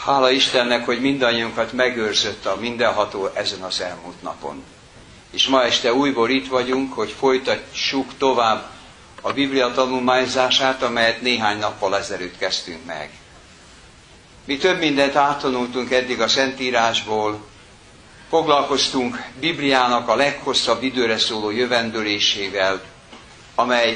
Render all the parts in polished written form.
Hála Istennek, hogy mindannyiunkat megőrzött a mindenható ezen az elmúlt napon. És ma este újból itt vagyunk, hogy folytassuk tovább a Biblia tanulmányzását, amelyet néhány nappal ezelőtt kezdtünk meg. Mi több mindent áttanultunk eddig a Szentírásból, foglalkoztunk Bibliának a leghosszabb időre szóló jövendőlésével, amely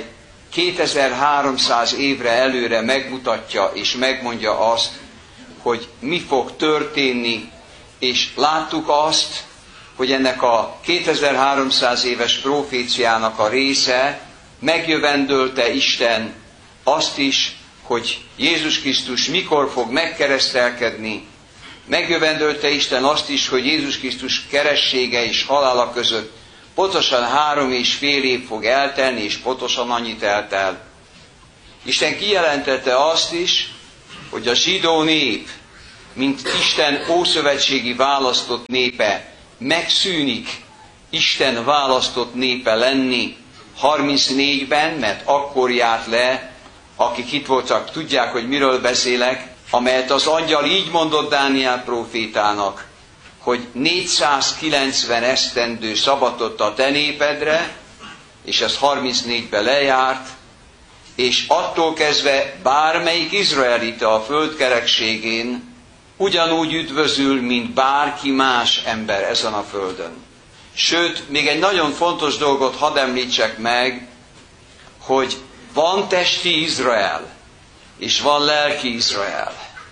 2300 évre előre megmutatja és megmondja azt, hogy mi fog történni, és láttuk azt, hogy ennek a 2300 éves proféciának a része megjövendölte Isten azt is, hogy Jézus Krisztus mikor fog megkeresztelkedni, megjövendölte Isten azt is, hogy Jézus Krisztus keressége és halála között pontosan 3,5 év fog eltelni, és pontosan annyit eltel. Isten kijelentette azt is, hogy a zsidó nép, mint Isten ószövetségi választott népe, megszűnik Isten választott népe lenni 34-ben, mert akkor járt le, akik itt voltak, tudják, hogy miről beszélek, amelyet az angyal így mondott Dániel prófétának, hogy 490 esztendő szabadott a te népedre, és ez 34-ben lejárt, és attól kezdve bármelyik izraelita a földkerekségén ugyanúgy üdvözül, mint bárki más ember ezen a földön. Sőt, még egy nagyon fontos dolgot hadd említsek meg, hogy van testi Izrael, és van lelki Izrael.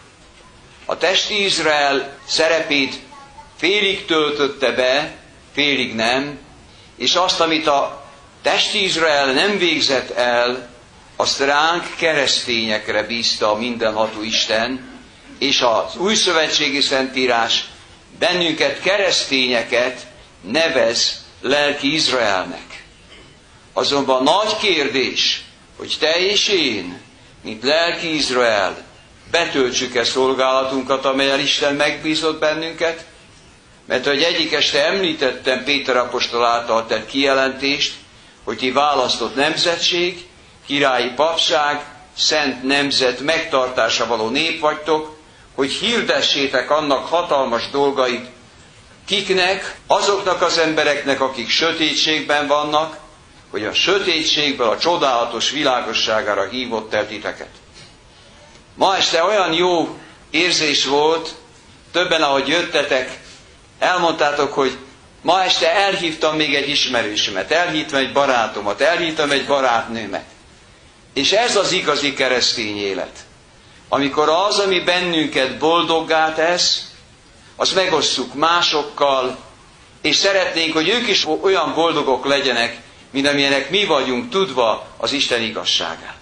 A testi Izrael szerepét félig töltötte be, félig nem, és azt, amit a testi Izrael nem végzett el, azt ránk, keresztényekre bízta a mindenható Isten, és az újszövetségi Szentírás bennünket, keresztényeket nevez lelki Izraelnek. Azonban nagy kérdés, hogy te és én, mint lelki Izrael, betöltsük-e szolgálatunkat, amellyel Isten megbízott bennünket, mert hogy egyik este említettem Péter apostol által tett kijelentést, hogy ti választott nemzetség, királyi papság, szent nemzet megtartása való nép vagytok, hogy hirdessétek annak hatalmas dolgait, kiknek, azoknak az embereknek, akik sötétségben vannak, hogy a sötétségből a csodálatos világosságára hívott el titeket. Ma este olyan jó érzés volt, többen, ahogy jöttetek, elmondtátok, hogy ma este elhívtam még egy ismerősömet, elhívtam egy barátomat, elhívtam egy barátnőmet. És ez az igazi keresztény élet. Amikor az, ami bennünket boldoggá tesz, azt megosszuk másokkal, és szeretnénk, hogy ők is olyan boldogok legyenek, mint amilyenek mi vagyunk, tudva az Isten igazságát.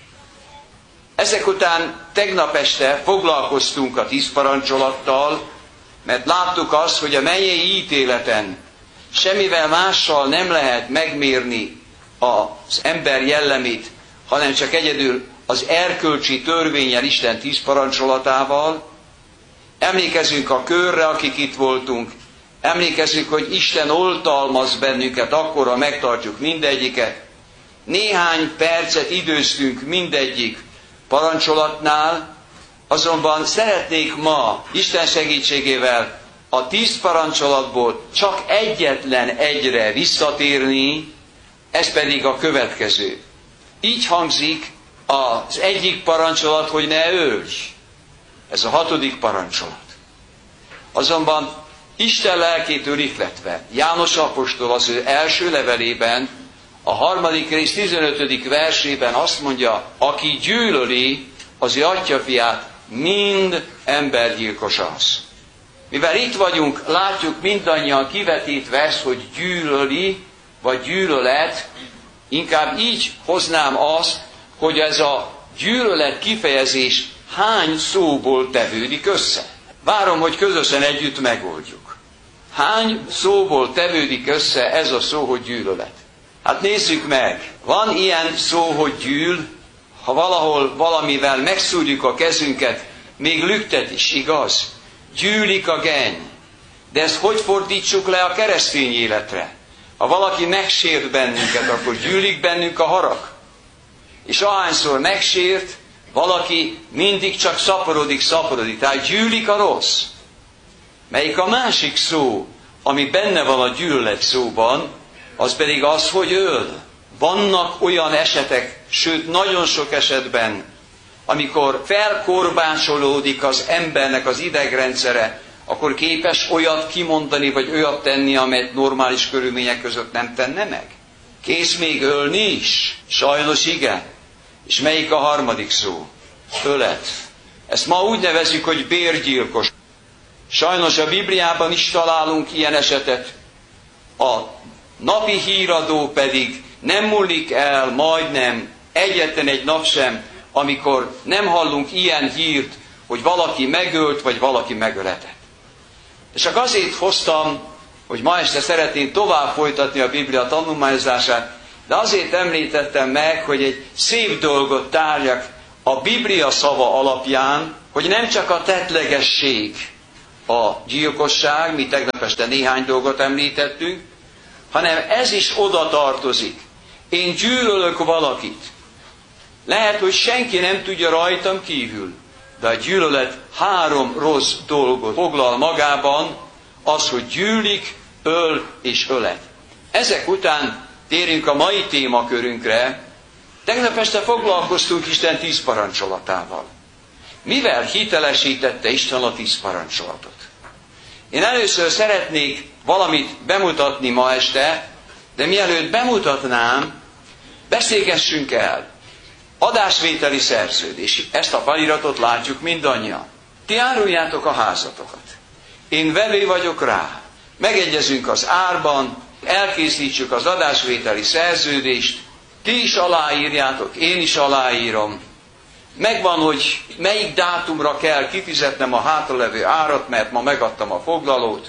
Ezek után tegnap este foglalkoztunk a 10 parancsolattal, mert láttuk azt, hogy a mennyei ítéleten semmivel mással nem lehet megmérni az ember jellemét, hanem csak egyedül az erkölcsi törvénnyel, Isten 10 parancsolatával. Emlékezünk a körre, akik itt voltunk, emlékezünk, hogy Isten oltalmaz bennünket, akkora megtartjuk mindegyiket. Néhány percet időztünk mindegyik parancsolatnál, azonban szeretnék ma Isten segítségével a 10 parancsolatból csak egyetlen egyre visszatérni, ez pedig a következő. Így hangzik az egyik parancsolat, hogy ne ölj. Ez a 6. parancsolat. Azonban Isten lelkétől ihletve, János apostol az ő első levelében, a 3. rész 15. versében azt mondja, aki gyűlöli az ő atyafiát, mind embergyilkos az. Mivel itt vagyunk, látjuk mindannyian kivetítve ezt, hogy gyűlöli, vagy gyűlölet, inkább így hoznám azt, hogy ez a gyűlölet kifejezés hány szóból tevődik össze. Várom, hogy közösen együtt megoldjuk. Hány szóból tevődik össze ez a szó, hogy gyűlölet? Hát nézzük meg. Van ilyen szó, hogy gyűl, ha valahol valamivel megszúrjuk a kezünket, még lüktet is, igaz? Gyűlik a genny. De ezt hogy fordítsuk le a keresztény életre? Ha valaki megsért bennünket, akkor gyűlik bennünk a harag. És ahányszor megsért, Valaki mindig csak szaporodik, tehát gyűlik a rossz. Melyik a másik szó, ami benne van a gyűlölet szóban, az pedig az, hogy öl. Vannak olyan esetek, sőt nagyon sok esetben, amikor felkorbácsolódik az embernek az idegrendszere, akkor képes olyat kimondani, vagy olyat tenni, amelyet normális körülmények között nem tenne meg. Kész még ölni is? Sajnos igen. És melyik a harmadik szó? Ölet. Ezt ma úgy nevezzük, hogy bérgyilkos. Sajnos a Bibliában is találunk ilyen esetet. A napi híradó pedig nem múlik el, majdnem egyetlen egy nap sem, amikor nem hallunk ilyen hírt, hogy valaki megölt, vagy valaki megöletett. És csak azért hoztam, hogy ma este szeretném tovább folytatni a Biblia tanulmányozását, de azért említettem meg, hogy egy szép dolgot tárjak a Biblia szava alapján, hogy nem csak a tettlegesség, a gyilkosság, mi tegnap este néhány dolgot említettünk, hanem ez is oda tartozik. Én gyűlölök valakit. Lehet, hogy senki nem tudja rajtam kívül, de a gyűlölet 3 rossz dolgot foglal magában, az, hogy gyűlik, öl és ölet. Ezek után térjünk a mai témakörünkre. Tegnap este foglalkoztunk Isten 10 parancsolatával. Mivel hitelesítette Isten a 10 parancsolatot? Én először szeretnék valamit bemutatni ma este, de mielőtt bemutatnám, beszélgessünk el. Adásvételi szerződés. Ezt a feliratot látjuk mindannyian. Ti áruljátok a házatokat. Én vevő vagyok rá. Megegyezünk az árban, elkészítsük az adásvételi szerződést, ti is aláírjátok, én is aláírom. Megvan, hogy melyik dátumra kell kifizetnem a hátralevő árat, mert ma megadtam a foglalót,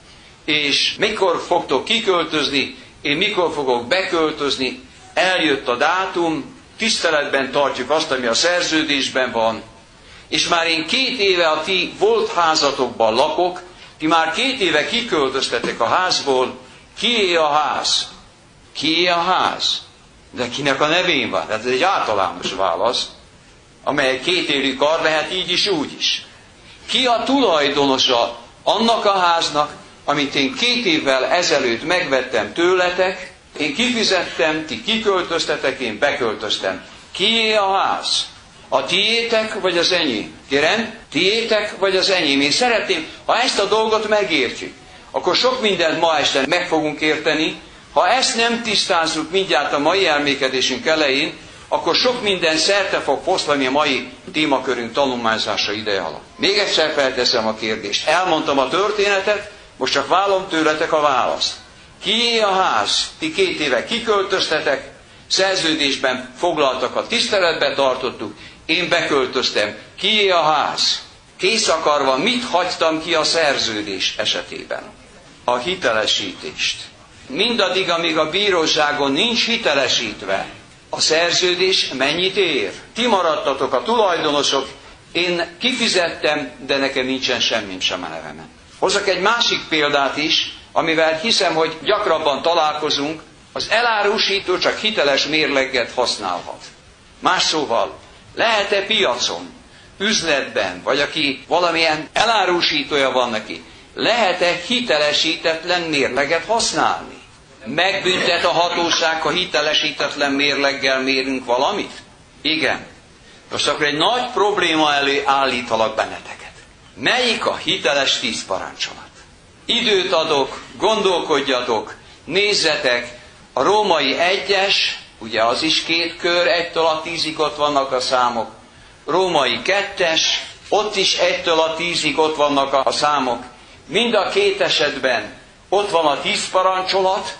és mikor fogtok kiköltözni, én mikor fogok beköltözni, eljött a dátum, tiszteletben tartjuk azt, ami a szerződésben van, és már én 2 éve a ti volt házatokban lakok, ti már 2 éve kiköltöztetek a házból, kié a ház? Kié a ház? De kinek a nevén van? Ez egy általános válasz, amely 2 élő kar lehet így is, úgy is. Ki a tulajdonosa annak a háznak, amit én 2 évvel ezelőtt megvettem tőletek, én kifizettem, ti kiköltöztetek, én beköltöztem. Kié a ház? A tiétek, vagy az enyém? Kérem, tiétek, vagy az enyém? Én szeretném, ha ezt a dolgot megértjük, akkor sok mindent ma este meg fogunk érteni. Ha ezt nem tisztázzuk mindjárt a mai elmékedésünk elején, akkor sok minden szerte fog foszlani a mai témakörünk tanulmányzása ideje alatt. Még egyszer felteszem a kérdést. Elmondtam a történetet, most csak vállom tőletek a választ. Kié a ház? Ti 2 éve kiköltöztetek, szerződésben foglaltakat tiszteletbe tartottuk, én beköltöztem. Kié a ház? Kész akarva mit hagytam ki a szerződés esetében? A hitelesítést. Mindaddig, amíg a bíróságon nincs hitelesítve, a szerződés mennyit ér? Ti maradtatok a tulajdonosok, én kifizettem, de nekem nincsen semmim sem a nevemen. Hozzak egy másik példát is, amivel hiszem, hogy gyakrabban találkozunk, az elárusító csak hiteles mérleget használhat. Más szóval, lehet-e piacon, üzletben, vagy aki valamilyen elárusítója van neki, lehet-e hitelesítetlen mérleget használni? Megbüntet a hatóság, ha hitelesítetlen mérleggel mérünk valamit? Igen. Most akkor egy nagy probléma elé állítalak benneteket. Melyik a hiteles 10 parancsolat? Időt adok, gondolkodjatok, nézzetek, a római 1-es, ugye az is 2 kör, 1-től a 10-ig ott vannak a számok. Római 2-es, ott is 1-től a 10-ig ott vannak a számok. Mind a 2 esetben ott van a 10 parancsolat,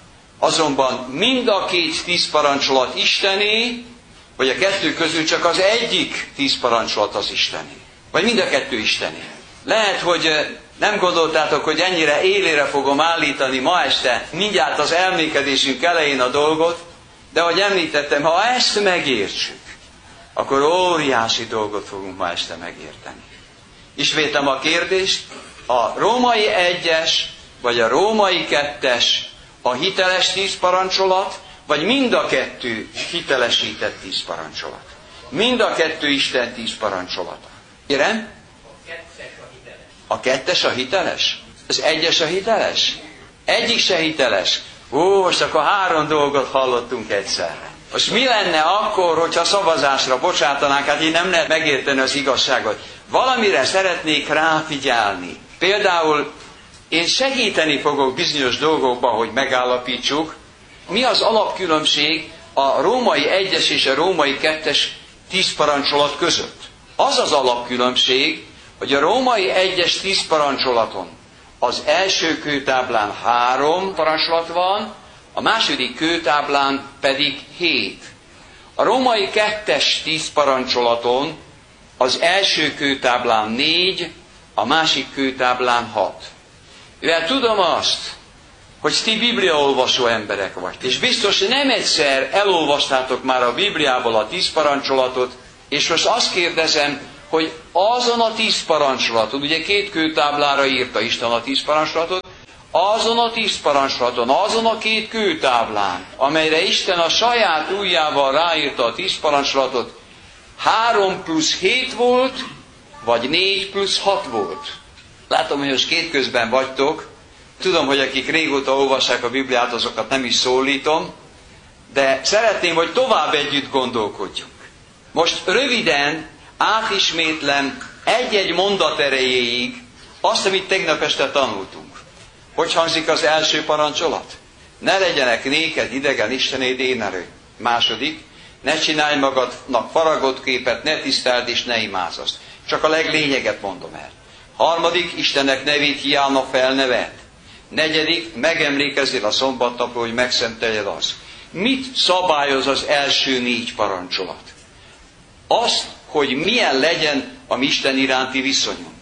azonban mind a 2 10 parancsolat Istené, vagy a 2 közül csak az egyik 10 parancsolat az Istené. Vagy mind a 2 Istené. Lehet, hogy nem gondoltátok, hogy ennyire élére fogom állítani ma este, mindjárt az elmékedésünk elején a dolgot, de ahogy említettem, ha ezt megértsük, akkor óriási dolgot fogunk ma este megérteni. Ismétlem a kérdést, a római 1-es, vagy a római 2-es a hiteles 10 parancsolat, vagy mind a 2 hitelesített 10 parancsolat. Mind a kettő Isten 10 parancsolata. Kérem? A kettes a hiteles? Az egyes a hiteles? Egyik se hiteles. Most akkor 3 dolgot hallottunk egyszerre. Most mi lenne akkor, hogyha szavazásra bocsátanánk? Hát így nem lehet megérteni az igazságot. Valamire szeretnék ráfigyelni. Például én segíteni fogok bizonyos dolgokban, hogy megállapítsuk, mi az alapkülönbség a római 1-es és a római 2-es 10 parancsolat között. Az az alapkülönbség, hogy a római 1-es 10 parancsolaton az első kőtáblán 3 parancsolat van, a második kőtáblán pedig 7. A római 2-es 10 parancsolaton az első kőtáblán 4, a másik kőtáblán 6. Mivel tudom azt, hogy ti bibliaolvasó emberek vagytok, és biztos nem egyszer elolvastátok már a Bibliából a 10 parancsolatot, és most azt kérdezem, hogy azon a 10 parancsolaton, ugye 2 kőtáblára írta Isten a 10 parancsolatot, azon a 10 parancsolaton, azon a 2 kőtáblán, amelyre Isten a saját ujjával ráírta a 10 parancsolatot, 3 plusz 7 volt, vagy 4 plusz 6 volt. Látom, hogy most két közben vagytok. Tudom, hogy akik régóta olvassák a Bibliát, azokat nem is szólítom, de szeretném, hogy tovább együtt gondolkodjunk. Most röviden átismétlem egy-egy mondat erejéig azt, amit tegnap este tanultunk. Hogy hangzik az első parancsolat? Ne legyenek néked idegen istenéd énerő. Második, ne csinálj magadnak faragott képet, ne tiszteld és ne imázasd. Csak a leglényeget mondom el. Harmadik, Istennek nevét hiába felneved. Negyedik, megemlékezzél a szombatnapról, hogy megszenteljed azt. Mit szabályoz az első 4 parancsolat? Azt, hogy milyen legyen a mi Isten iránti viszonyunk.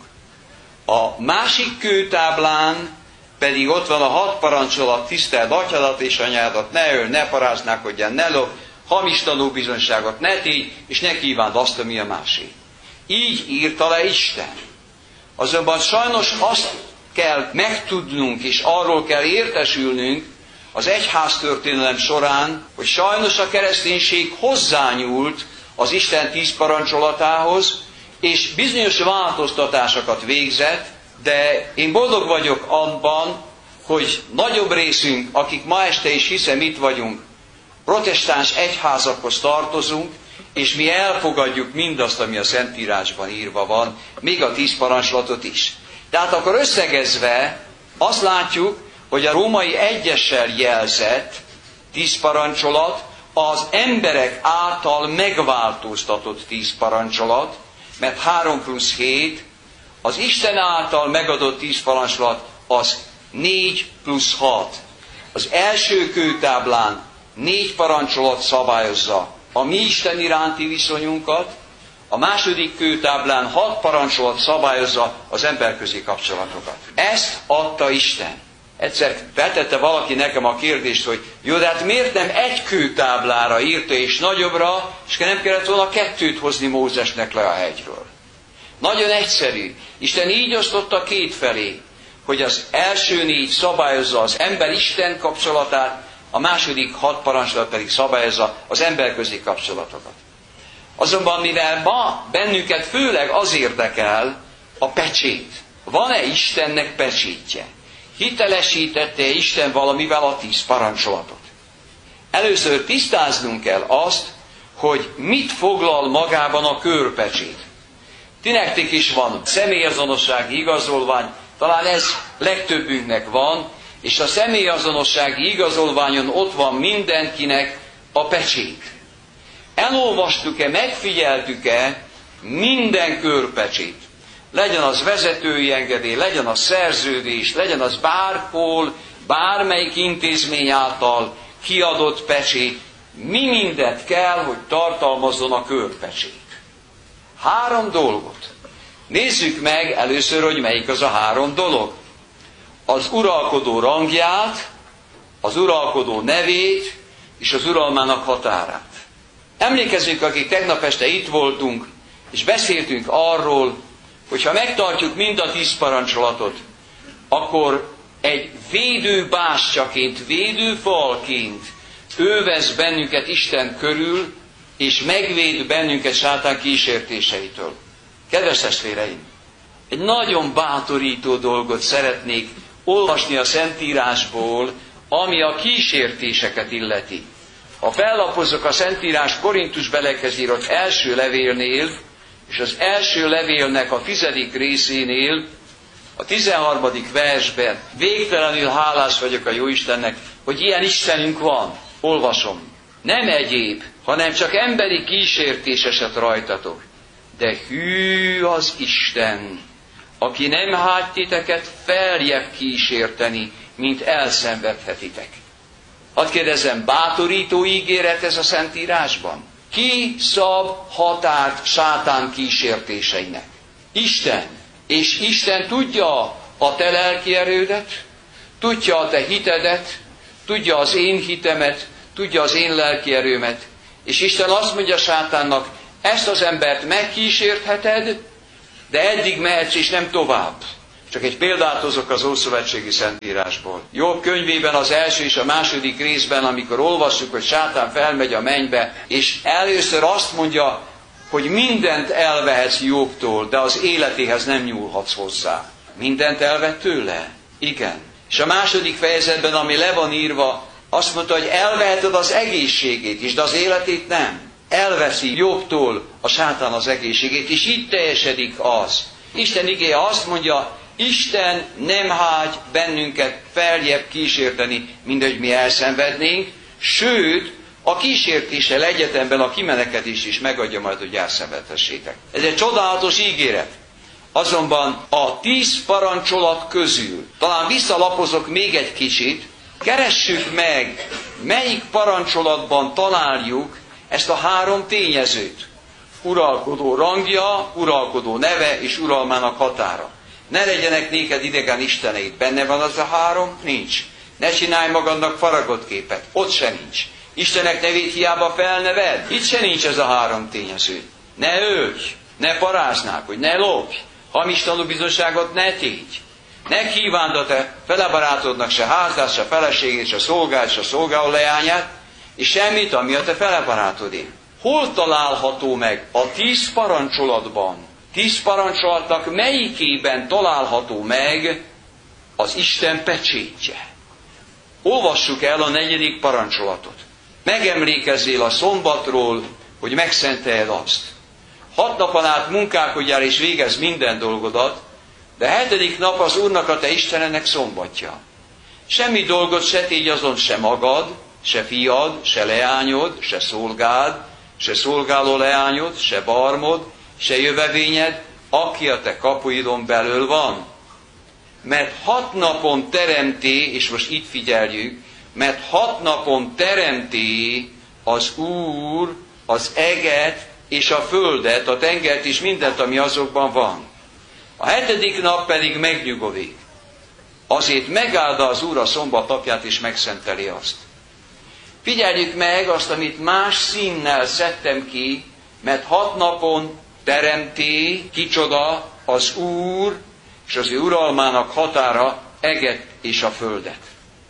A másik kőtáblán pedig ott van a 6 parancsolat, tiszteld atyadat és anyádat, ne öl, ne paráználkodjál, ne lop, hamis tanúbizonyságot ne tégy, és ne kívánd azt, ami a másé. Így írta le Isten. Azonban sajnos azt kell megtudnunk, és arról kell értesülnünk az egyháztörténelem során, hogy sajnos a kereszténység hozzányúlt az Isten 10 parancsolatához, és bizonyos változtatásokat végzett, de én boldog vagyok abban, hogy nagyobb részünk, akik ma este is hiszem itt vagyunk, protestáns egyházakhoz tartozunk, és mi elfogadjuk mindazt, ami a Szentírásban írva van, még a 10 parancsolatot is. Tehát akkor összegezve azt látjuk, hogy a római 1-essel jelzett 10 parancsolat az emberek által megváltoztatott 10 parancsolat, mert 3 plusz 7, az Isten által megadott 10 parancsolat az 4 plusz 6. Az első kőtáblán 4 parancsolat szabályozza a mi Isten iránti viszonyunkat, a második kőtáblán 6 parancsolat szabályozza az emberközi kapcsolatokat. Ezt adta Isten. Egyszer feltette valaki nekem a kérdést, hogy jó, de hát miért nem egy kőtáblára írta és nagyobbra, és nem kellett volna 2 hozni Mózesnek le a hegyről. Nagyon egyszerű. Isten így osztotta 2 felé, hogy az első 4 szabályozza az ember-Isten kapcsolatát, a második 6 parancsolat pedig szabályozza az emberközi kapcsolatokat. Azonban mivel ma bennünket főleg az érdekel a pecsét. Van-e Istennek pecsétje? Hitelesítette Isten valamivel a 10 parancsolatot? Először tisztáznunk kell azt, hogy mit foglal magában a kőrpecsét. Ti nektek is van személyazonossági igazolvány, talán ez legtöbbünknek van, és a személyazonossági igazolványon ott van mindenkinek a pecsét. Elolvastuk-e, megfigyeltük-e minden kőrpecsét? Legyen az vezetői engedély, legyen az szerződés, legyen az bárhol, bármelyik intézmény által kiadott pecsét, mi mindent kell, hogy tartalmazzon a kőrpecsét. 3 dolgot. Nézzük meg először, hogy melyik az a 3 dolog. Az uralkodó rangját, az uralkodó nevét és az uralmának határát. Emlékezzünk, akik tegnap este itt voltunk, és beszéltünk arról, hogy ha megtartjuk mind a 10 parancsolatot, akkor egy védőbástyaként, védőfalként ővez bennünket Isten körül, és megvéd bennünket sátán kísértéseitől. Kedves testvéreim, egy nagyon bátorító dolgot szeretnék olvasni a Szentírásból, ami a kísértéseket illeti. Ha fellapozok a Szentírás Korintus belekhez írott első levélnél, és az első levélnek a 10. részénél, a 13. versben végtelenül hálás vagyok a Jóistennek, hogy ilyen Istenünk van. Olvasom. Nem egyéb, hanem csak emberi kísértés esett rajtatok. De hű az Isten, aki nem hagy titeket feljebb kísérteni, mint elszenvedhetitek. Hadd kérdezzem, bátorító ígéret ez a Szentírásban? Ki szab határt sátán kísértéseinek? Isten. És Isten tudja a te lelki erődet, tudja a te hitedet, tudja az én hitemet, tudja az én lelki erőmet. És Isten azt mondja sátánnak, ezt az embert megkísértheted, de eddig mehetsz és nem tovább. Csak egy példát hozok az Ószövetségi Szentírásból. Jobb könyvében az első és a második részben, amikor olvassuk, hogy sátán felmegy a mennybe, és először azt mondja, hogy mindent elvehetsz Jobbtól, de az életéhez nem nyúlhatsz hozzá. Mindent elvett tőle? Igen. És a második fejezetben, ami le van írva, azt mondta, hogy elveheted az egészségét is, de az életét nem. Elveszi Jobbtól a sátán az egészségét, és itt teljesedik az. Isten igéje azt mondja, Isten nem hagy bennünket feljebb kísérteni, mindegy mi elszenvednénk, sőt, a kísértéssel egyetemben a kimenekedést is megadja majd, hogy elszenvedhessétek. Ez egy csodálatos ígéret. Azonban a 10 parancsolat közül, talán visszalapozok még egy kicsit, keressük meg, melyik parancsolatban találjuk ezt a 3 tényezőt. Uralkodó rangja, uralkodó neve és uralmának határa. Ne legyenek néked idegen isteneid. Benne van az a 3? Nincs. Ne csinálj magadnak faragott képet. Ott se nincs. Istenek nevét hiába felneved. Itt se nincs ez a 3 tényező. Ne ölj, ne paráznák, hogy ne lopj, hamis tanúbizonyságot ne tégy. Ne kívánd a te felebarátodnak se házát, se feleségét, se szolgált, se szolgáló leányát, és semmit, ami a te felebarátodé. Hol található meg a 10 parancsolatban? 10 parancsolatnak melyikében található meg az Isten pecsétje? Olvassuk el a 4. parancsolatot. Megemlékezzél a szombatról, hogy megszenteld azt. 6 napon át munkálkodjál és végezz minden dolgodat, de 7. nap az Úrnak a te Istenednek szombatja. Semmi dolgot se tégy azon se magad, se fiad, se leányod, se szolgád, se szolgáló leányod, se barmod, se jövevényed, aki a te kapuidon belül van. Mert 6 napon teremté, és most itt figyeljük, mert 6 napon teremté az Úr az eget és a földet, a tengert és mindent, ami azokban van. A 7. nap pedig megnyugodik. Azért megáldja az Úr a szombat napját és megszenteli azt. Figyeljük meg azt, amit más színnel szedtem ki, mert 6 napon teremté, kicsoda, az Úr, és az ő uralmának határa eget és a földet.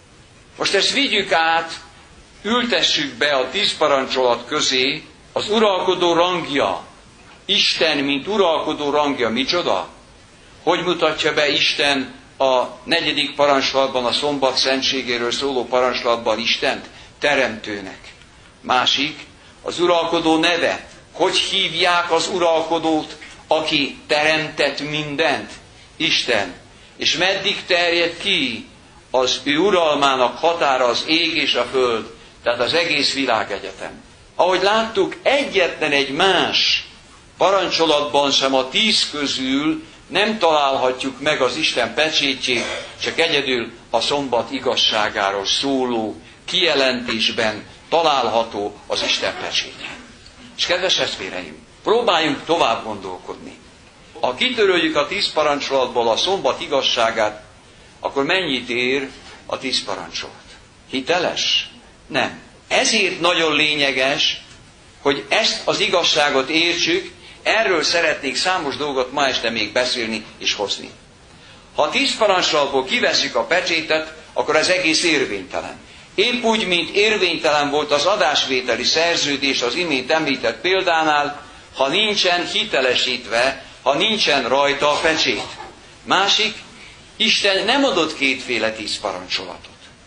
Most ezt vigyük át, ültessük be a 10 parancsolat közé, az uralkodó rangja. Isten, mint uralkodó rangja, micsoda? Hogy mutatja be Isten a 4. parancsolatban, a szombat szentségéről szóló parancsolatban Istent? Teremtőnek. Másik, az uralkodó neve. Hogy hívják az uralkodót, aki teremtett mindent? Isten. És meddig terjed ki az ő uralmának határa az ég és a föld, tehát az egész világegyetem. Ahogy láttuk, egyetlen egy más parancsolatban sem a 10 közül nem találhatjuk meg az Isten pecsétjét, csak egyedül a szombat igazságáról szóló kijelentésben található az Isten pecsétje. És kedves testvéreim, próbáljunk tovább gondolkodni. Ha kitöröljük a 10 parancsolatból a szombat igazságát, akkor mennyit ér a 10 parancsolat? Hiteles? Nem. Ezért nagyon lényeges, hogy ezt az igazságot értsük, erről szeretnék számos dolgot ma este még beszélni és hozni. Ha a 10 parancsolatból kivesszük a pecsétet, akkor az egész érvénytelen. Épp úgy, mint érvénytelen volt az adásvételi szerződés az imént említett példánál, ha nincsen hitelesítve, ha nincsen rajta a pecsét. Másik, Isten nem adott kétféle 10 parancsolatot.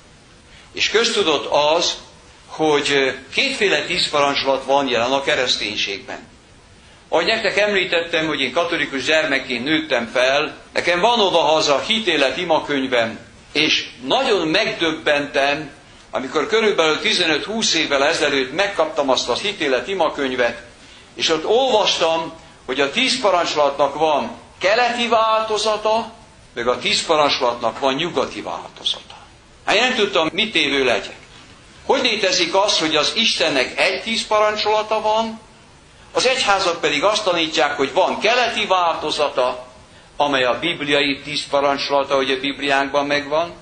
És köztudott az, hogy kétféle 10 parancsolat van jelen a kereszténységben. Ahogy nektek említettem, hogy én katolikus gyermekként nőttem fel, nekem van odahaza hitélet imakönyvem, és nagyon megdöbbentem, amikor körülbelül 15-20 évvel ezelőtt megkaptam azt a hitélet imakönyvet, és ott olvastam, hogy a 10 parancsolatnak van keleti változata, meg a 10 parancsolatnak van nyugati változata. Hát én nem tudtam, mit évő legyek. Hogy létezik az, hogy az Istennek egy 10 parancsolata van, az egyházak pedig azt tanítják, hogy van keleti változata, amely a bibliai 10 parancsolata, hogy a Bibliánkban megvan,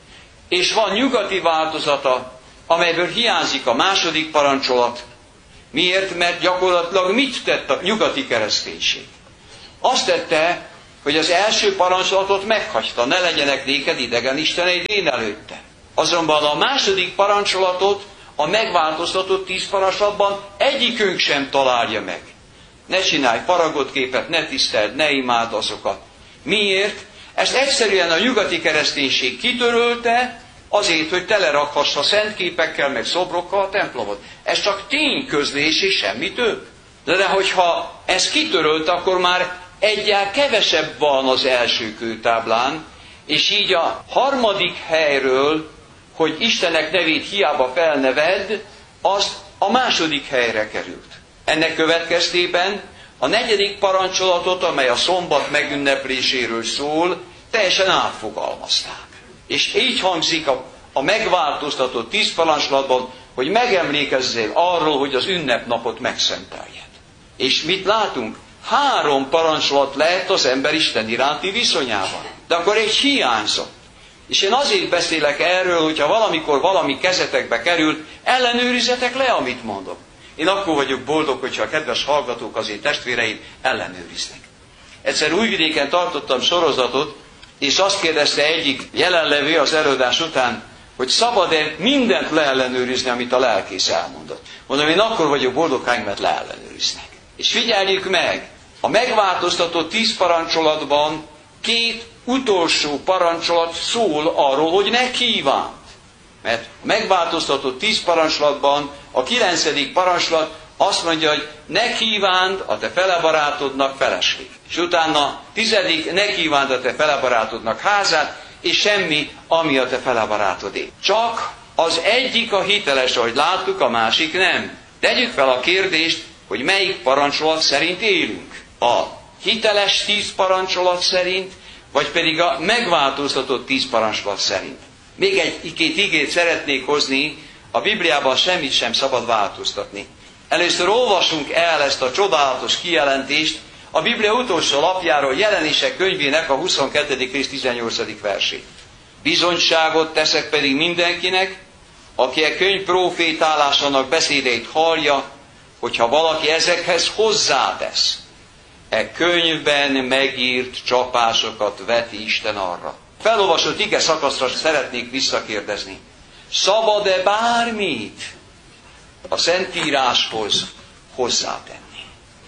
és van nyugati változata, amelyből hiányzik a második parancsolat. Miért? Mert gyakorlatilag mit tett a nyugati kereszténység? Azt tette, hogy az első parancsolatot meghagyta, ne legyenek néked idegen isteneid én előtte. Azonban a második parancsolatot a megváltoztatott 10 parancsolatban egyikünk sem találja meg. Ne csinálj faragott képet, ne tiszteld, ne imádd azokat. Miért? Ezt egyszerűen a nyugati kereszténység kitörölte, azért, hogy telerakhassa szentképekkel, meg szobrokkal a templomot. Ez csak tényközlés és semmi több. De hogyha ez kitörölt, akkor már egyel kevesebb van az első kőtáblán, és így a harmadik helyről, hogy Istennek nevét hiába felneved, az a második helyre került. Ennek következtében a negyedik parancsolatot, amely a szombat megünnepléséről szól, teljesen átfogalmazták. És így hangzik a megváltoztatott 10 parancsolatban, hogy megemlékezzél arról, hogy az ünnepnapot megszenteljed. És mit látunk? 3 parancsolat lehet az ember Isten iránti viszonyában. De akkor egy hiányzott. És én azért beszélek erről, hogyha valamikor valami kezetekbe kerül, ellenőrizetek le, amit mondok. Én akkor vagyok boldog, hogyha a kedves hallgatók, az én testvéreim ellenőriznek. Egyszer Újvidéken tartottam sorozatot, és azt kérdezte egyik jelenlevő az előadás után, hogy szabad-e mindent leellenőrizni, amit a lelkész elmondott. Mondom, én akkor vagyok boldog, mert leellenőriznek. És figyeljük meg, a megváltoztatott 10 parancsolatban 2 utolsó parancsolat szól arról, hogy ne kívánt. Mert megváltoztatott 10 parancsolatban a 9. parancsolat azt mondja, hogy ne kívánd a te felebarátodnak feleség. És utána 10. ne kívánd a te felebarátodnak házát, és semmi, ami a te felebarátodé. Csak az egyik a hiteles, ahogy láttuk, a másik nem. Tegyük fel a kérdést, hogy melyik parancsolat szerint élünk. A hiteles 10 parancsolat szerint, vagy pedig a megváltoztatott 10 parancsolat szerint. Még egy-két igét szeretnék hozni, a Bibliában semmit sem szabad változtatni. Először olvasunk el ezt a csodálatos kijelentést a Biblia utolsó lapjáról, Jelenések könyvének a 22. rész 18. versét. Bizonyságot teszek pedig mindenkinek, aki a könyv profétálásának beszédeit hallja, hogyha valaki ezekhez hozzátesz, e könyvben megírt csapásokat veti Isten arra. Felolvasott ige szakaszra szeretnék visszakérdezni. Szabad-e bármit a Szentíráshoz hozzátenni?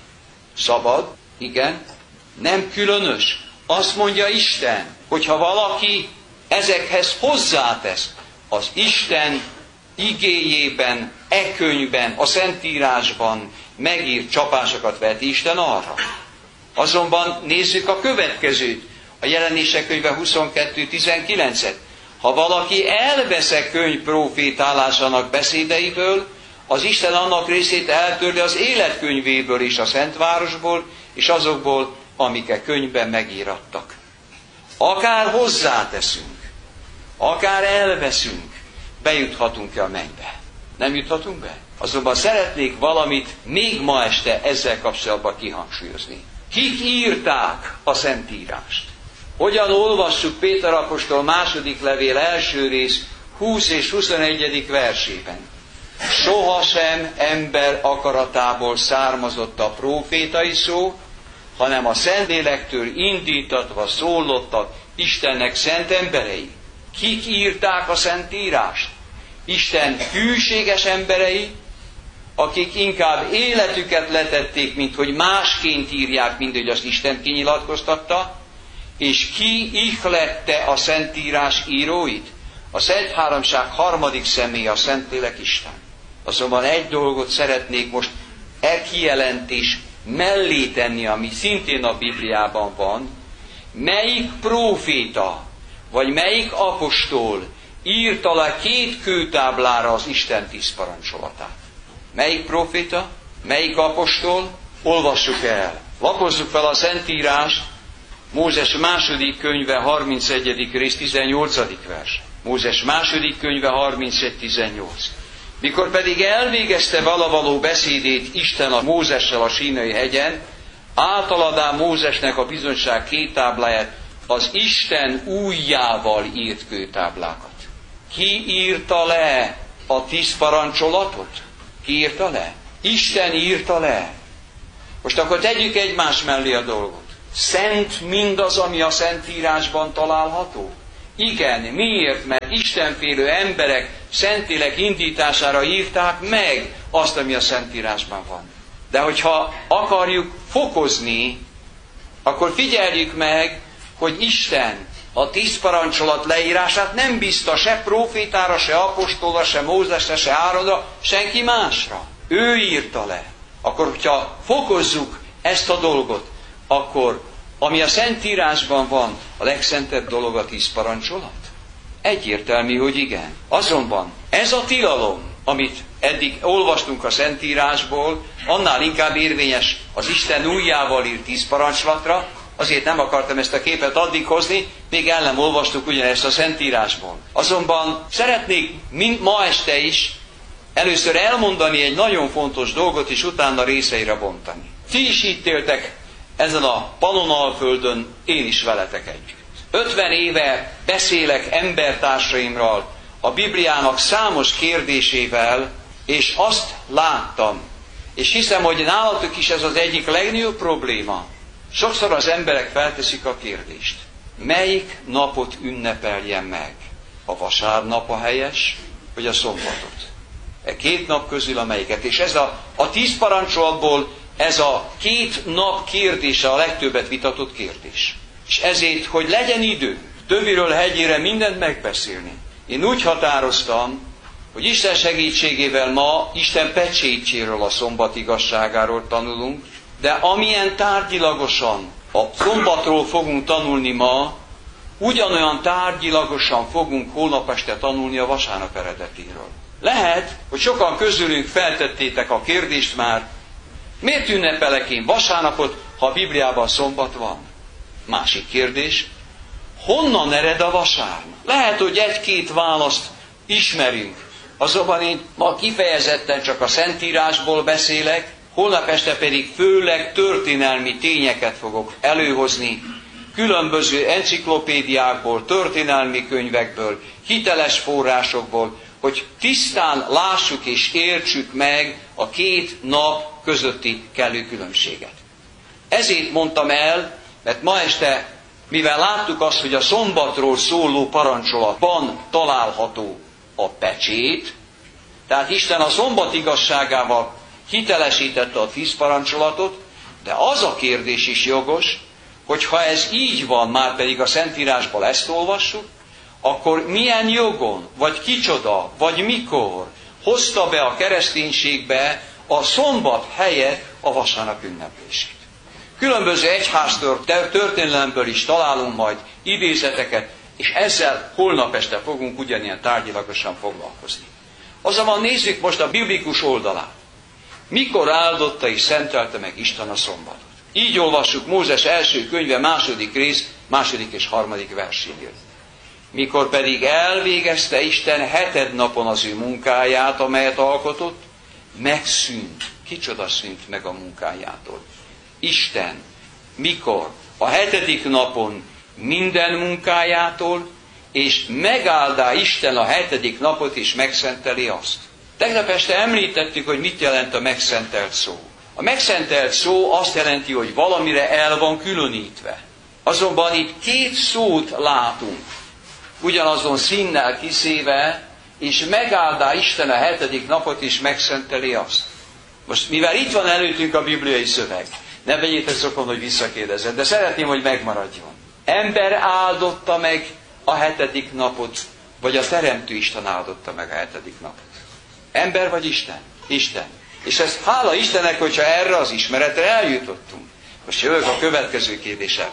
Szabad, igen, nem különös. Azt mondja Isten, hogyha valaki ezekhez hozzátesz, az Isten igéjében, e könyvben, a Szentírásban megírt csapásokat veti Isten arra. Azonban nézzük a következőt, a Jelenések könyve 22.19-et. Ha valaki elvesz a könyv profétálásának beszédeiből, az Isten annak részét eltörli az életkönyvéből és a Szentvárosból, és azokból, amik a könyvben megírattak. Akár hozzáteszünk, akár elveszünk, bejuthatunk-e a mennybe? Nem juthatunk be? Azonban szeretnék valamit még ma este ezzel kapcsolatban kihangsúlyozni. Kik írták a Szentírást? Hogyan olvassuk Péter apostol második levél első rész 20 és 21. versében? Sohasem ember akaratából származott a prófétai szó, hanem a Szentlélektől indítatva szólottak Istennek szent emberei. Kik írták a Szentírást? Isten hűséges emberei, akik inkább életüket letették, mint hogy másként írják, mint hogy az Isten kinyilatkoztatta, és ki ihlette a Szentírás íróit? A Szent Háromság harmadik személye, a Szentlélek Isten. Azonban egy dolgot szeretnék most kijelentés mellé tenni, ami szintén a Bibliában van. Melyik próféta, vagy melyik apostol írta le 2 kőtáblára az Isten 10 parancsolatát? Melyik próféta? Melyik apostol? Olvassuk el. Lapozzuk fel a Szentírást, Mózes második könyve 31. rész 18. vers. Mózes második könyve 31.18. Mikor pedig elvégezte valavaló beszédét Isten a Mózessel a Sínai hegyen, átaladá Mózesnek a bizonyság 2 tábláját, az Isten ujjával írt kőtáblákat. Ki írta le a 10 parancsolatot? Ki írta le? Isten írta le. Most akkor tegyük egymás mellé a dolgot. Szent mindaz, ami a Szentírásban található? Igen, miért? Mert istenfélő emberek Szentlélek indítására írták meg azt, ami a Szentírásban van. De hogyha akarjuk fokozni, akkor figyeljük meg, hogy Isten a 10 parancsolat leírását nem bízta se prófétára, se apostolra, se Mózesre, se Áronra, senki másra. Ő írta le. Akkor, hogyha fokozzuk ezt a dolgot, akkor ami a Szentírásban van, a legszentebb dolog a 10 parancsolat? Egyértelmű, hogy igen. Azonban ez a tilalom, amit eddig olvastunk a Szentírásból, annál inkább érvényes az Isten ujjával írt 10 parancsolatra, azért nem akartam ezt a képet addig hozni, még el nem olvastuk ugyanezt a Szentírásból. Azonban szeretnék ma este is először elmondani egy nagyon fontos dolgot, és utána részeire bontani. Ti is itt éltek ezen a Pannonalföldön, én is veletek együtt. 50 éve beszélek embertársaimral a Bibliának számos kérdésével, és azt láttam, és hiszem, hogy nálatok is ez az egyik legnagyobb probléma. Sokszor az emberek felteszik a kérdést, melyik napot ünnepeljem meg? A vasárnap a helyes, vagy a szombatot? E 2 nap közül amelyiket? És ez a 10 parancsolatból ez a 2 nap kérdése a legtöbbet vitatott kérdés. És ezért, hogy legyen idő töviről hegyére mindent megbeszélni, én úgy határoztam, hogy Isten segítségével ma Isten pecsétjéről, a szombat igazságáról tanulunk, de amilyen tárgyilagosan a szombatról fogunk tanulni ma, ugyanolyan tárgyilagosan fogunk holnap este tanulni a vasárnap eredetéről. Lehet, hogy sokan közülünk feltettétek a kérdést már, miért ünnepelek én vasárnapot, ha a Bibliában szombat van? Másik kérdés, honnan ered a vasárnap? Lehet, hogy 1-2 választ ismerünk, azonban én ma kifejezetten csak a Szentírásból beszélek, holnap este pedig főleg történelmi tényeket fogok előhozni, különböző enciklopédiákból, történelmi könyvekből, hiteles forrásokból, hogy tisztán lássuk és értsük meg a 2 nap közötti kellő különbséget. Ezért mondtam el, mert ma este, mivel láttuk azt, hogy a szombatról szóló parancsolatban található a pecsét, tehát Isten a szombat igazságával hitelesítette a 10 parancsolatot, de az a kérdés is jogos, hogy ha ez így van, már pedig a Szentírásból ezt olvassuk, akkor milyen jogon, vagy kicsoda, vagy mikor hozta be a kereszténységbe a szombat helyett a vasárnap ünneplését. Különböző egyháztól, történelemből is találunk majd idézeteket, és ezzel holnap este fogunk ugyanilyen tárgyilagosan foglalkozni. Azonban nézzük most a biblikus oldalát. Mikor áldotta és szentelte meg Isten a szombatot? Így olvassuk Mózes első könyve 2. rész, 2. és 3. versénél. Mikor pedig elvégezte Isten 7. napon az ő munkáját, amelyet alkotott, megszűnt. Kicsoda szűnt meg a munkájától? Isten. Mikor? A 7. napon minden munkájától, és megáldá Isten a 7. napot, és megszenteli azt. Tegnap este említettük, hogy mit jelent a megszentelt szó. A megszentelt szó azt jelenti, hogy valamire el van különítve. Azonban itt 2 szót látunk, ugyanazon színnel kiszéve, és megáldá Isten a 7. napot, és megszenteli azt. Most, mivel itt van előttünk a bibliai szöveg, ne vegyétek szokon, hogy visszakérdezed, de szeretném, hogy megmaradjon. Ember áldotta meg a 7. napot, vagy a Teremtő Isten áldotta meg a 7. napot? Ember vagy Isten? Isten. És ez hála Istennek, hogyha erre az ismeretre eljutottunk. Most jövök a következő kérdésem.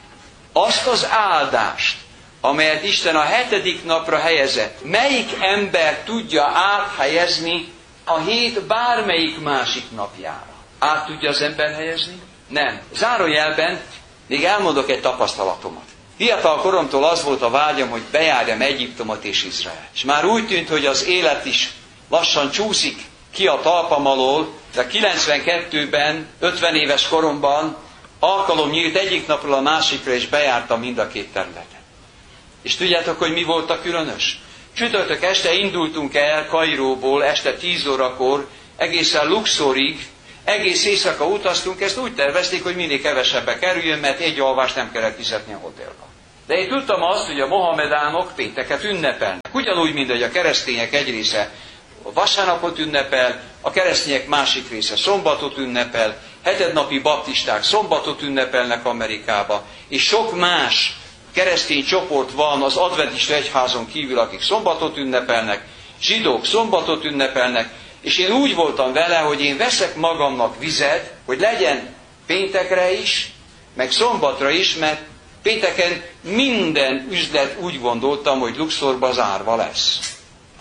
Azt az áldást, amelyet Isten a 7. napra helyezett, melyik ember tudja áthelyezni a hét bármelyik másik napjára? Át tudja az ember helyezni? Nem. Zárójelben még elmondok egy tapasztalatomat. Fiatal koromtól az volt a vágyam, hogy bejárjam Egyiptomot és Izrael. És már úgy tűnt, hogy az élet is lassan csúszik ki a talpam alól, de 92-ben, 50 éves koromban alkalom nyílt egyik napról a másikra, és bejártam mind a két területet. És tudjátok, hogy mi volt a különös? Csütörtök este indultunk el Kairóból, este 10 órakor, egészen Luxorig, egész éjszaka utaztunk, ezt úgy tervezték, hogy minél kevesebbe kerüljön, mert egy alvást nem kellett fizetni a hotelba. De én tudtam azt, hogy a mohamedánok pénteket ünnepelnek. Ugyanúgy, mint hogy a keresztények egy része vasárnapot ünnepel, a keresztények másik része szombatot ünnepel, hetednapi baptisták szombatot ünnepelnek Amerikába, és sok más keresztény csoport van az adventista egyházon kívül, akik szombatot ünnepelnek, zsidók szombatot ünnepelnek, és én úgy voltam vele, hogy én veszek magamnak vizet, hogy legyen péntekre is, meg szombatra is, mert pénteken minden üzlet úgy gondoltam, hogy Luxorba zárva lesz.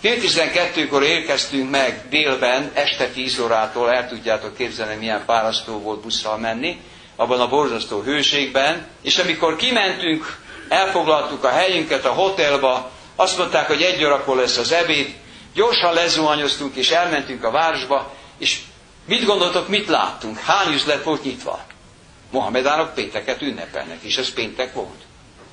12-kor érkeztünk meg délben, este 10 órától, el tudjátok képzelni, milyen fárasztó volt busszal menni, abban a borzasztó hőségben, és amikor kimentünk, elfoglaltuk a helyünket a hotelba, azt mondták, hogy 1 órakor lesz az ebéd, gyorsan lezuhanyoztunk és elmentünk a városba, és mit gondoltok, mit láttunk? Hány üzlet volt nyitva? Mohamedánok pénteket ünnepelnek, és ez péntek volt.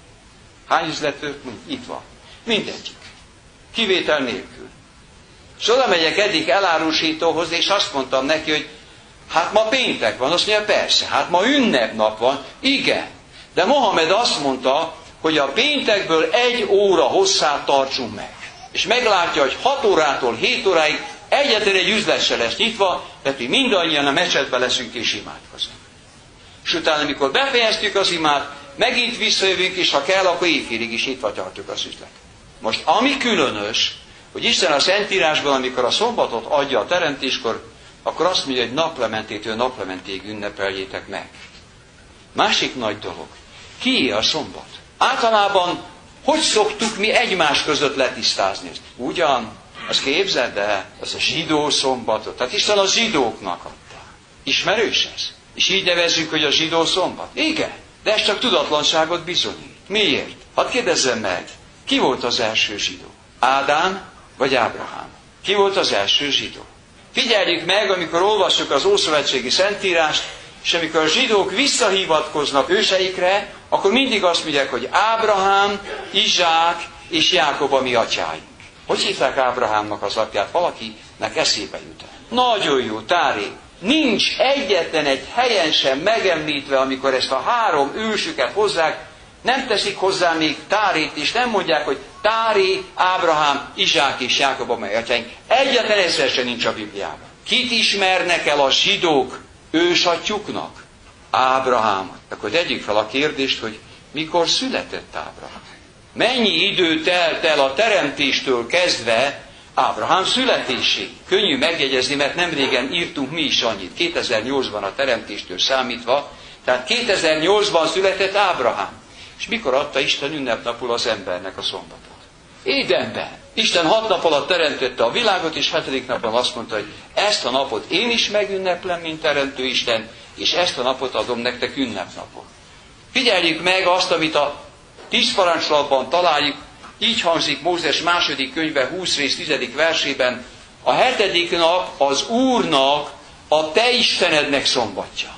Hány üzlet volt nyitva? Mindegyik. Kivétel nélkül. És oda megyek eddig elárusítóhoz, és azt mondtam neki, hogy hát ma péntek van. Azt mondja, persze, hát ma ünnepnap van. Igen. De Mohamed azt mondta, hogy a péntekből 1 óra hosszát tartsunk meg. És meglátja, hogy 6 órától 7 óráig egyetlen egy üzlet se lesz nyitva, tehát mi mindannyian a mecsetbe leszünk és imádkozunk. És utána, amikor befejeztük az imát, megint visszajövünk, és ha kell, akkor éjfélig is nyitva tartjuk az üzlet. Most ami különös, hogy Isten a Szentírásban, amikor a szombatot adja a teremtéskor, akkor azt mondja, hogy naplementétől naplementéig ünnepeljétek meg. Másik nagy dolog. Kié a szombat? Általában hogy szoktuk mi egymás között letisztázni? Ugyan, azt képzeld el, az a zsidó szombatot. Tehát Isten a zsidóknak adta. Ismerős ez? És így nevezzük, hogy a zsidó szombat? Igen, de ez csak tudatlanságot bizonyít. Miért? Hadd kérdezzem meg, ki volt az első zsidó? Ádám vagy Ábrahám? Ki volt az első zsidó? Figyeljük meg, amikor olvassuk az Ószövetségi Szentírást, és amikor a zsidók visszahivatkoznak őseikre, akkor mindig azt mondják, hogy Ábrahám, Izsák és Jákob a mi atyáink. Hogy hívták Ábrahámnak az apját? Valakinek eszébe jut. Nagyon jó, Táré. Nincs egyetlen egy helyen sem megemlítve, amikor ezt a 3 ősüket hozzák, nem teszik hozzá még Tárét, és nem mondják, hogy Táré, Ábrahám, Izsák és Jákob a mi atyáink. Egyetlen egyszer sem nincs a Bibliában. Kit ismernek el a zsidók ősatyjuknak? Ábrahámot. Akkor tegyük fel a kérdést, hogy mikor született Ábrahám? Mennyi idő telt el a teremtéstől kezdve Ábrahám születéséig? Könnyű megjegyezni, mert nem régen írtunk mi is annyit. 2008-ban a teremtéstől számítva, tehát 2008-ban született Ábrahám. És mikor adta Isten ünnepnapul az embernek a szombatot? Édenben. Isten 6 nap alatt teremtette a világot, és 7. napon azt mondta, hogy ezt a napot én is megünneplem, mint teremtő Isten, és ezt a napot adom nektek ünnepnapot. Figyeljük meg azt, amit a 10 parancsolatban találjuk, így hangzik Mózes 2. könyve 20 rész 10. versében, a 7. nap az Úrnak, a te Istenednek szombatja.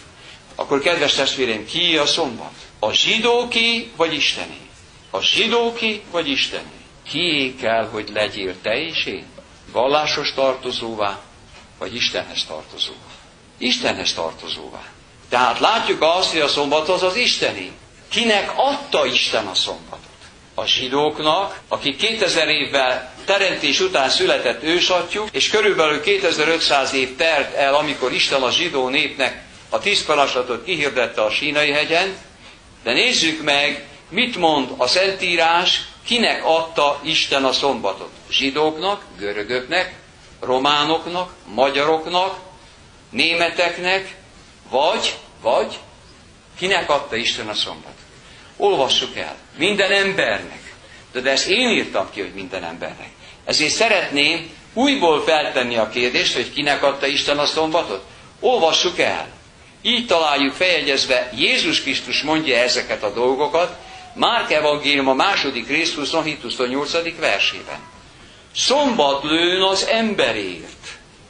Akkor kedves testvérem, ki a szombat? A zsidóké vagy Istené? A zsidóké vagy Istené? Kié kell, hogy legyél te és én? Vallásos tartozóvá, vagy Istenhez tartozóvá? Istenhez tartozóvá. Tehát látjuk azt, hogy a szombat az az Istené. Kinek adta Isten a szombatot? A a zsidóknak, akik 2000 évvel teremtés után született ősatyjuk, és körülbelül 2500 év telt el, amikor Isten a zsidó népnek a 10 parancsolatot kihirdette a Sínai hegyen, de nézzük meg, mit mond a Szentírás, kinek adta Isten a szombatot. Zsidóknak, görögöknek, románoknak, magyaroknak, németeknek, vagy kinek adta Isten a szombatot. Olvassuk el. Minden embernek. De ezt én írtam ki, hogy minden embernek. Ezért szeretném újból feltenni a kérdést, hogy kinek adta Isten a szombatot. Olvassuk el. Így találjuk feljegyezve, Jézus Krisztus mondja ezeket a dolgokat, Márk evangélium a 2. rész 27-28. versében. Szombat lőn az emberért.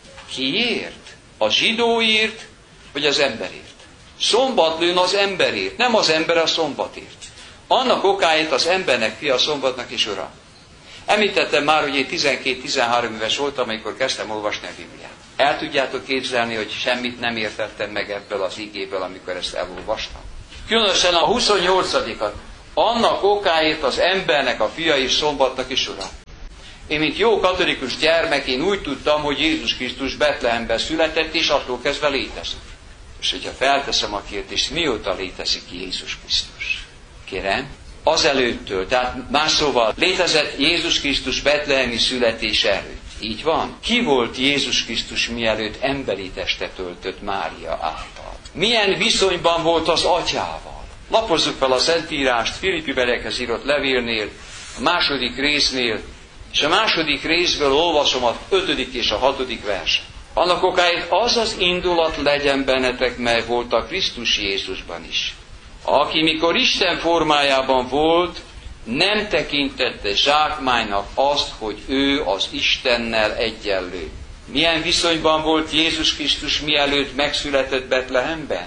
Kiért? A zsidóért, vagy az emberért? Szombat lőn az emberért, nem az ember a szombatért. Annak okáért az embernek fia, a szombatnak is ura. Említettem már, hogy én 12-13 éves voltam, amikor kezdtem olvasni a Bibliát. El tudjátok képzelni, hogy semmit nem értettem meg ebből az igéből, amikor ezt elolvastam? Különösen a 28-at. Annak okáért az embernek a fia és szombatnak is ura. Én, mint jó katolikus gyermek, én úgy tudtam, hogy Jézus Krisztus Betlehemben született, és attól kezdve létezik. És hogyha felteszem a kérdést, mióta létezik Jézus Krisztus? Kérem, azelőttől, tehát más szóval létezett Jézus Krisztus betlehemi születése előtt. Így van? Ki volt Jézus Krisztus mielőtt emberi testet öltött Mária által? Milyen viszonyban volt az atyával? Lapozzuk fel a Szentírást Filippiekhez írott levélnél, a 2. résznél, és a 2. részből olvasom a 5. és a 6. verset. Annak okáért az az indulat legyen bennetek, mely volt a Krisztus Jézusban is. Aki mikor Isten formájában volt, nem tekintette zsákmánynak azt, hogy ő az Istennel egyenlő. Milyen viszonyban volt Jézus Krisztus mielőtt megszületett Betlehemben?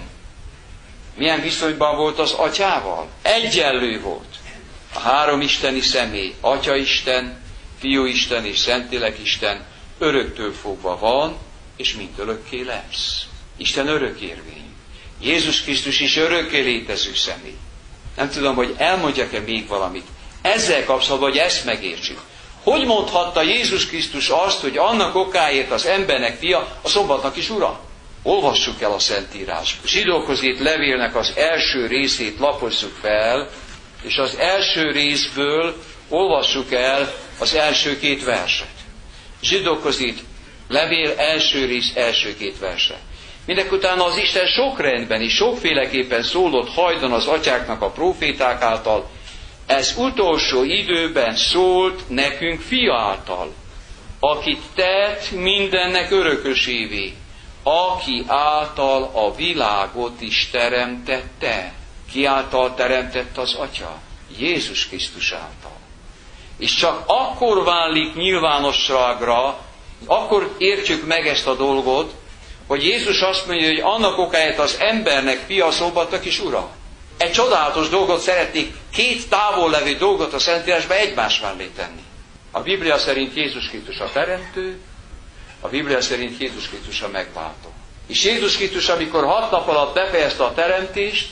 Milyen viszonyban volt az atyával? Egyenlő volt. A 3 isteni személy, Atyaisten, Fiúisten és Szentlélekisten öröktől fogva van, és mindörökké lesz. Isten örökérvényű. Jézus Krisztus is örökké létező személy. Nem tudom, hogy elmondjak-e még valamit. Ezzel kapcsolatban, hogy ezt megértsük. Hogy mondhatta Jézus Krisztus azt, hogy annak okáért az embernek fia, a szombatnak is ura? Olvassuk el a Szentírásba. Zsidókhoz írt levélnek az első részét lapozzuk fel, és az első részből olvassuk el az első 2 verset. Zsidókhoz írt levél első rész első 2 verse. Mindekutána az Isten sok rendben és sokféleképpen szólott hajdan az atyáknak a próféták által, ez utolsó időben szólt nekünk fia által, akit tett mindennek örökösévé, aki által a világot is teremtette. Ki által teremtett az Atya? Jézus Krisztus által. És csak akkor válik nyilvánosságra, akkor értjük meg ezt a dolgot, hogy Jézus azt mondja, hogy annak okáért az embernek fia, a szombatnak is ura. Egy csodálatos dolgot szeretnék, 2 távol levő dolgot a Szentírásban egymás mellé tenni. A Biblia szerint Jézus Krisztus a teremtő, a Biblia szerint Jézus Krisztus a megváltó. És Jézus Krisztus, amikor 6 nap alatt befejezte a teremtést,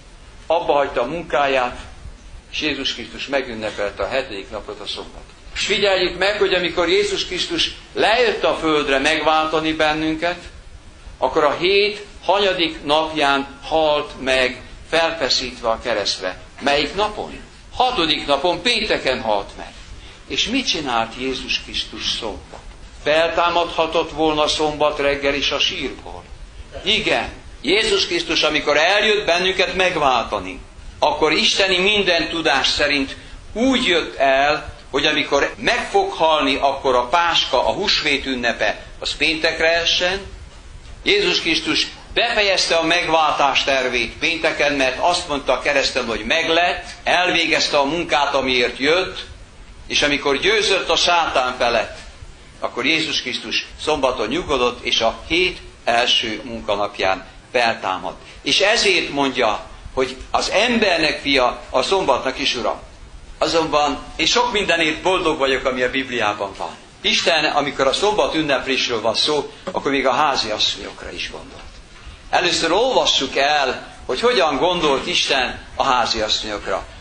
abba hagyta a munkáját, és Jézus Krisztus megünnepelte a 7. napot, a szombatot. És figyeljük meg, hogy amikor Jézus Krisztus lejött a földre megváltani bennünket, akkor a 7 hanyadik napján halt meg, felfeszítve a keresztre. Melyik napon? 6. napon, pénteken halt meg. És mit csinált Jézus Krisztus szombat? Feltámadhatott volna szombat reggel is a sírból. Igen, Jézus Krisztus, amikor eljött bennünket megváltani, akkor isteni minden tudás szerint úgy jött el, hogy amikor meg fog halni, akkor a Páska, a húsvét ünnepe, az péntekre essen. Jézus Krisztus befejezte a megváltás tervét pénteken, mert azt mondta a kereszten, hogy meglett, elvégezte a munkát, amiért jött, és amikor győzött a sátán felett, akkor Jézus Krisztus szombaton nyugodott, és a 7 első munkanapján feltámad. És ezért mondja, hogy az embernek fia, a szombatnak is ura. Azonban én sok mindenért boldog vagyok, ami a Bibliában van. Isten, amikor a szombat ünneplésről van szó, akkor még a háziasszonyokra is gondolt. Először olvassuk el, hogy hogyan gondolt Isten a háziasszonyokra.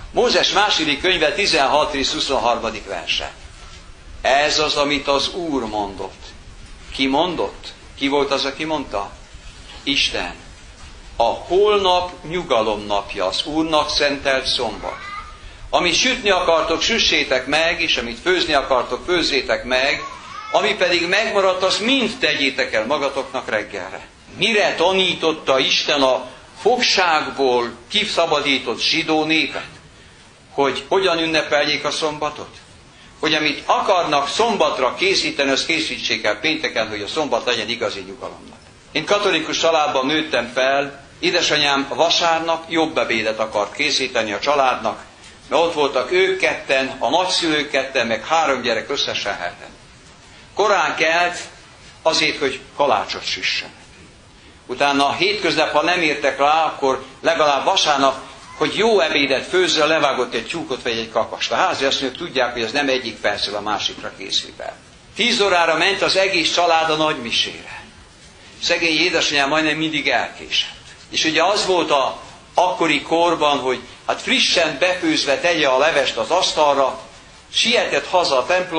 Mózes második könyve 16-23. verse. Ez az, amit az Úr mondott. Ki mondott? Ki volt az, aki mondta? Isten. A holnap nyugalom napja, az Úrnak szentelt szombat. Amit sütni akartok, süssétek meg, és amit főzni akartok, főzzétek meg, ami pedig megmaradt, azt mind tegyétek el magatoknak reggelre. Mire tanította Isten a fogságból kiszabadított zsidó népet? Hogy hogyan ünnepeljék a szombatot? Hogy amit akarnak szombatra készíteni, azt készítsék el pénteken, hogy a szombat legyen igazi nyugalomnak. Én katolikus családban nőttem fel, édesanyám vasárnap jobb ebédet akart készíteni a családnak, mert ott voltak ők ketten, a nagyszülők ketten, meg 3 gyerek összesen 7-en. Korán kelt azért, hogy kalácsot süssen. Utána a hétköznap, ha nem értek rá, akkor legalább vasárnap, hogy jó ebédet főzzön, levágott egy tyúkot vagy egy kakast. A háziasszonyok tudják, hogy ez nem egyik percről a másikra készül el. 10 órára ment az egész család a nagymisére. Szegény édesanyám majdnem mindig elkésett. És ugye az volt a akkori korban, hogy hát frissen befőzve tegye a levest az asztalra, sietett haza a templomba,